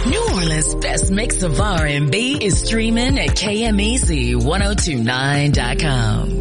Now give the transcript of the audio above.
New Orleans' best mix of R&B is streaming at KMEZ1029.com.